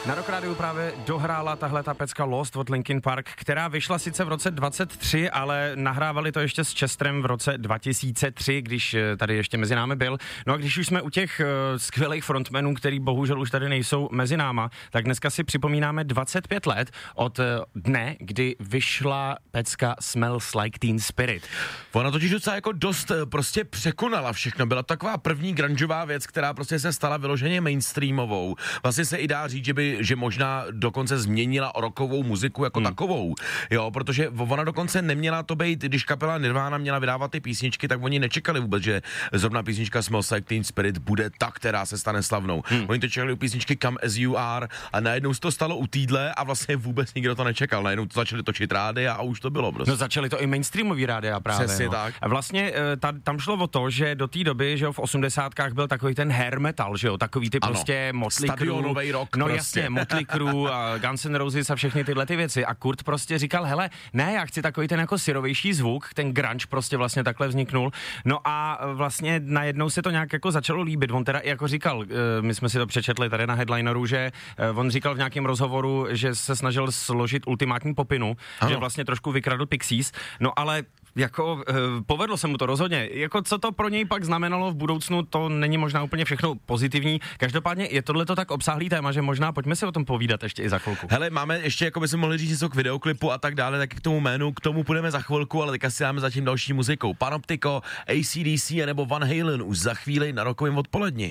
Na Rock Rádiu právě dohrála tahle ta pecka Lost od Linkin Park, která vyšla sice v roce 23, ale nahrávali to ještě s Chesterem v roce 2003, když tady ještě mezi námi byl. No a když už jsme u těch skvělých frontmenů, který bohužel už tady nejsou mezi náma, tak dneska si připomínáme 25 let od dne, kdy vyšla pecka Smells Like Teen Spirit. Ona totiž docela jako dost prostě překonala všechno. Byla taková první grungeová věc, která prostě se stala vyloženě mainstreamovou. Vlastně se i dá říct, že možná dokonce změnila rockovou muziku jako takovou. Jo, protože ona dokonce neměla to být, když kapela Nirvana měla vydávat ty písničky, tak oni nečekali vůbec, že zrovna písnička Smells Like Teen Spirit bude ta, která se stane slavnou. Oni to čekali u písničky Come As You Are a najednou se to stalo u týdle a vlastně vůbec nikdo to nečekal. Najednou to začali točit rádia a už to bylo prostě. No začali to i mainstreamový rádia právě. Přesně tak. A vlastně tam šlo o to, že do té doby, že jo, v 80kách byl takový ten hair metal, že jo, takový ty prostě Motley Crue. Stadionový rock. No prostě. jasně, Motley Crue a Guns N' Roses a všechny tyhle ty věci. A Kurt prostě říkal, hele, ne, já chci takový ten jako syrovější zvuk, ten grunge prostě vlastně takhle vzniknul. No a vlastně najednou se to nějak jako začalo líbit. On teda jako říkal, my jsme si to přečetli tady na headlineru, že on říkal v nějakém rozhovoru, že se snažil složit ultimátní popinu, že vlastně trošku vykradl Pixies. No ale jako povedlo se mu to rozhodně. Jako co to pro něj pak znamenalo v budoucnu, to není možná úplně všechno pozitivní. Každopádně je tohleto tak obsáhlý téma, že možná pojďme si o tom povídat ještě i za chvilku. Hele, máme ještě, jako by si mohli říct něco k videoklipu a tak dále, tak k tomu jménu, k tomu půjdeme za chvilku, ale teďka si dáme zatím další muzikou. Panoptiko, AC/DC nebo Van Halen už za chvíli na Rockovém odpoledni.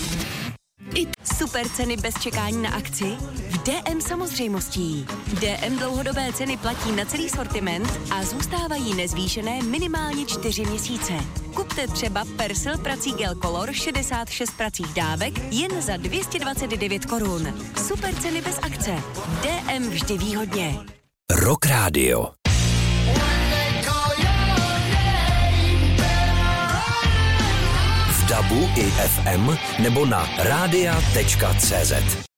Super ceny bez čekání na akci? V DM samozřejmostí. DM dlouhodobé ceny platí na celý sortiment a zůstávají nezvýšené minimálně 4 měsíce. Kupte třeba Persil prací gel Color 66 pracích dávek jen za 229 korun. Super ceny bez akce. DM vždy výhodně. Rock Radio. V DABu i FM nebo na radia.cz.